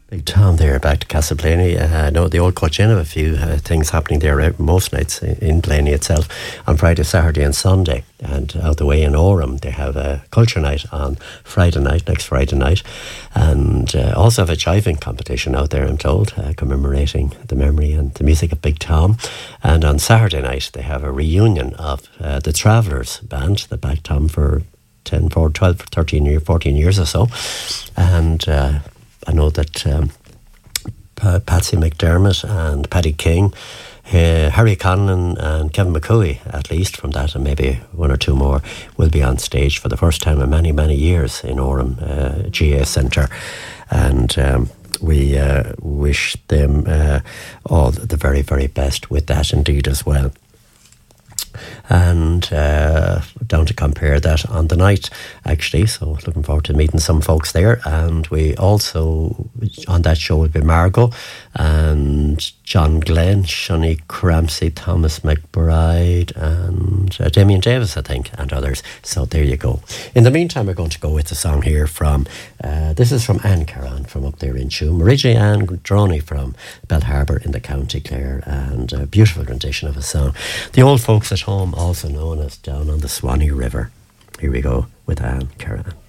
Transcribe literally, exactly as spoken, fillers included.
Big Tom there, back to Castleblaney. Uh, I know the old Coach Inn have a few uh, things happening there uh, most nights in, in Blaney itself on Friday, Saturday and Sunday. And out the way in Orem, they have a culture night on Friday night, next Friday night. And uh, also have a jiving competition out there, I'm told, uh, commemorating the memory and the music of Big Tom. And on Saturday night, they have a reunion of uh, the Travellers band, the Big Tom for ten, four, twelve, thirteen, year, fourteen years or so. And uh, I know that um, P- Patsy McDermott and Paddy King, uh, Harry Conlon and Kevin McCooey, at least from that, and maybe one or two more, will be on stage for the first time in many, many years in Orem uh, G A Centre. And um, we uh, wish them uh, all the very, very best with that indeed as well. And uh, down to compare that on the night, actually. So looking forward to meeting some folks there. And we also, on that show, will be Margot and John Glenn, Shani Cramsey, Thomas McBride, and uh, Damien Davis, I think, and others. So there you go. In the meantime, we're going to go with a song here from, uh, this is from Anne Caran from up there in Tuam. Originally Anne Droney from Bell Harbour in the County Clare, and a beautiful rendition of a song. The old folks at home, also known as Down on the Swanee River. Here we go with Anne Caran.